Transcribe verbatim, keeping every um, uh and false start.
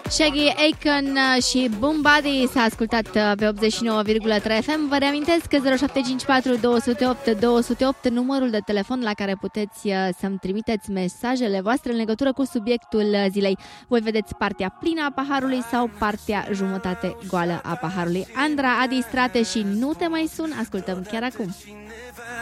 Shaggy Aiken și Boom Body s-a ascultat pe optzeci și nouă virgulă trei F M. Vă reamintesc că zero șapte cinci patru doi zero opt doi zero opt numărul de telefon la care puteți să-mi trimiteți mesajele voastre în legătură cu subiectul zilei. Voi vedeți partea plină a paharului sau partea jumătate goală a paharului. Andra, Adi Strate și Nu te mai sun, ascultăm chiar acum.